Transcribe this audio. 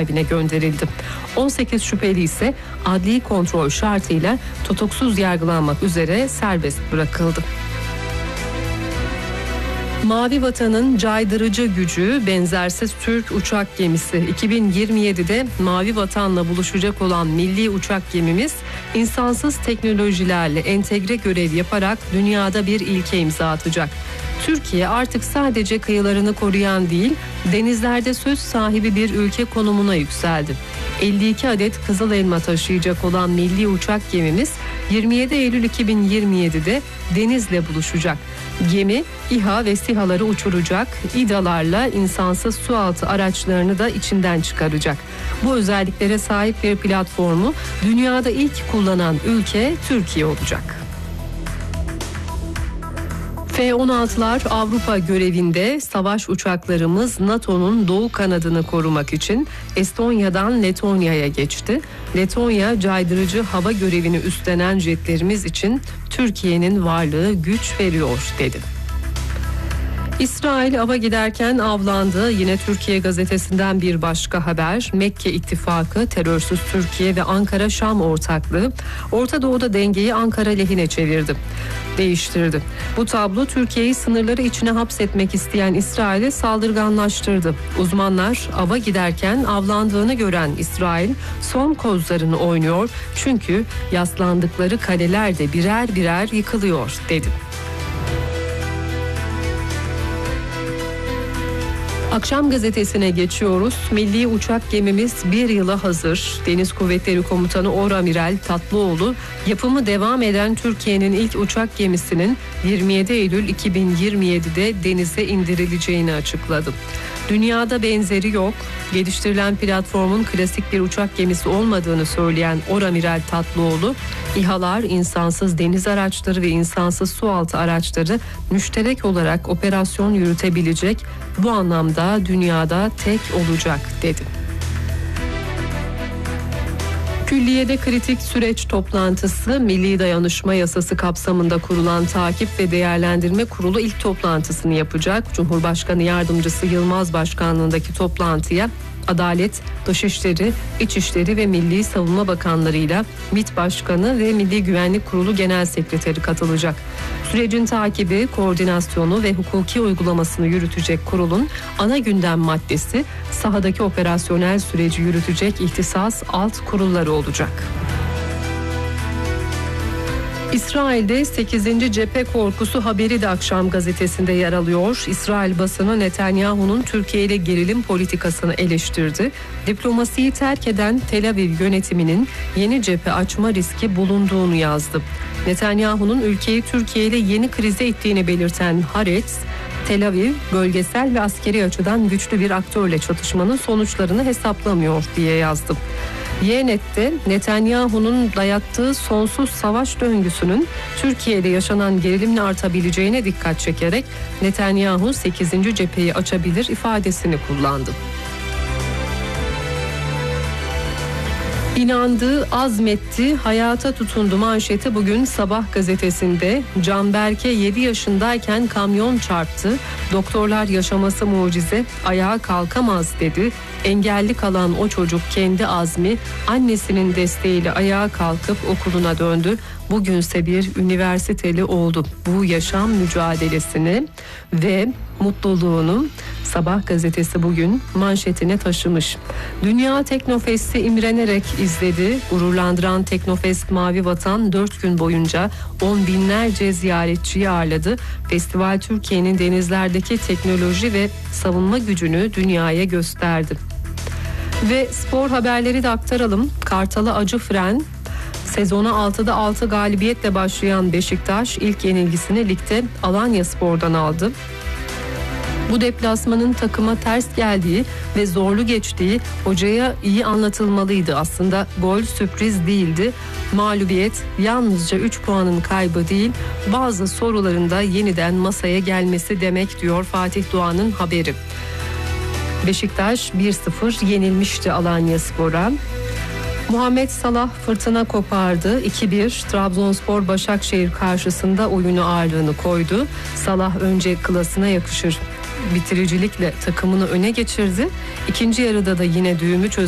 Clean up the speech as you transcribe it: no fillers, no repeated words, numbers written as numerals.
cezaevine gönderildi. 18 şüpheli ise adli kontrol şartıyla tutuksuz yargılanmak üzere serbest bırakıldı. Mavi Vatan'ın caydırıcı gücü benzersiz Türk uçak gemisi. 2027'de Mavi Vatan'la buluşacak olan milli uçak gemimiz insansız teknolojilerle entegre görev yaparak dünyada bir ilke imza atacak. Türkiye artık sadece kıyılarını koruyan değil, denizlerde söz sahibi bir ülke konumuna yükseldi. 52 adet Kızıl Elma taşıyacak olan milli uçak gemimiz 27 Eylül 2027'de denizle buluşacak. Gemi İHA ve SİHA'ları uçuracak, İDA'larla insansız sualtı araçlarını da içinden çıkaracak. Bu özelliklere sahip bir platformu dünyada ilk kullanan ülke Türkiye olacak. F-16'lar Avrupa görevinde. Savaş uçaklarımız NATO'nun doğu kanadını korumak için Estonya'dan Letonya'ya geçti. Letonya caydırıcı hava görevini üstlenen jetlerimiz için Türkiye'nin varlığı güç veriyor dedi. İsrail ava giderken avlandı. Yine Türkiye gazetesinden bir başka haber. Mekke ittifakı, terörsüz Türkiye ve Ankara-Şam ortaklığı Orta Doğu'da dengeyi Ankara lehine değiştirdi. Bu tablo Türkiye'yi sınırları içine hapsetmek isteyen İsrail'i saldırganlaştırdı. Uzmanlar ava giderken avlandığını gören İsrail son kozlarını oynuyor. Çünkü yaslandıkları kaleler de birer birer yıkılıyor dedi. Akşam gazetesine geçiyoruz. Milli uçak gemimiz bir yıla hazır. Deniz Kuvvetleri Komutanı Oramiral Tatlıoğlu, yapımı devam eden Türkiye'nin ilk uçak gemisinin 27 Eylül 2027'de denize indirileceğini açıkladı. Dünyada benzeri yok. Geliştirilen platformun klasik bir uçak gemisi olmadığını söyleyen Oramiral Tatlıoğlu, İHA'lar, insansız deniz araçları ve insansız sualtı araçları müşterek olarak operasyon yürütebilecek, bu anlamda dünyada tek olacak dedi. Külliye'de kritik süreç toplantısı. Milli Dayanışma Yasası kapsamında kurulan Takip ve Değerlendirme Kurulu ilk toplantısını yapacak. Cumhurbaşkanı Yardımcısı Yılmaz Başkanlığındaki toplantıya Adalet, Dışişleri, İçişleri ve Milli Savunma Bakanlarıyla MİT Başkanı ve Milli Güvenlik Kurulu Genel Sekreteri katılacak. Sürecin takibi, koordinasyonu ve hukuki uygulamasını yürütecek kurulun ana gündem maddesi sahadaki operasyonel süreci yürütecek ihtisas alt kurulları olacak. İsrail'de 8. cephe korkusu haberi de Akşam gazetesinde yer alıyor. İsrail basını Netanyahu'nun Türkiye ile gerilim politikasını eleştirdi. Diplomasiyi terk eden Tel Aviv yönetiminin yeni cephe açma riski bulunduğunu yazdı. Netanyahu'nun ülkeyi Türkiye ile yeni krize ittiğini belirten Haaretz, Tel Aviv bölgesel ve askeri açıdan güçlü bir aktörle çatışmanın sonuçlarını hesaplamıyor diye yazdı. Yenet'te Netanyahu'nun dayattığı sonsuz savaş döngüsünün Türkiye'de yaşanan gerilimle artabileceğine dikkat çekerek Netanyahu 8. cepheyi açabilir ifadesini kullandı. İnandı, azmetti, hayata tutundu manşeti bugün Sabah gazetesinde. Canberk'e 7 yaşındayken kamyon çarptı. Doktorlar yaşaması mucize, ayağa kalkamaz dedi. Engelli kalan o çocuk kendi azmi, annesinin desteğiyle ayağa kalkıp okuluna döndü. Bugünse bir üniversiteli oldu. Bu yaşam mücadelesini ve mutluluğunu Sabah gazetesi bugün manşetine taşımış. Dünya Teknofest'i imrenerek izledi. Gururlandıran Teknofest Mavi Vatan 4 gün boyunca 10 binlerce ziyaretçiyi ağırladı. Festival Türkiye'nin denizlerdeki teknoloji ve savunma gücünü dünyaya gösterdi. Ve spor haberleri de aktaralım. Kartal'a acı fren. Sezona 6'da 6 galibiyetle başlayan Beşiktaş ilk yenilgisini ligde Alanyaspor'dan aldı. Bu deplasmanın takıma ters geldiği ve zorlu geçtiği hocaya iyi anlatılmalıydı. Aslında gol sürpriz değildi. Mağlubiyet yalnızca 3 puanın kaybı değil, bazı soruların da yeniden masaya gelmesi demek diyor Fatih Doğan'ın haberi. Beşiktaş 1-0 yenilmişti Alanyaspor'a. Muhammed Salah fırtına kopardı. 2-1 Trabzonspor Başakşehir karşısında oyunu ağırlığını koydu. Salah önce klasına yakışır bitiricilikle takımını öne geçirdi. İkinci yarıda da yine düğümü çözdü.